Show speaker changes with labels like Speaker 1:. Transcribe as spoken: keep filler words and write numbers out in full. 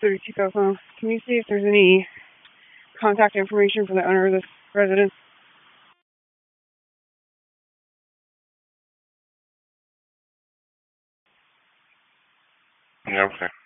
Speaker 1: thirty-two Belleville. Can you see if there's any contact information for the owner of this residence?
Speaker 2: Yeah, okay.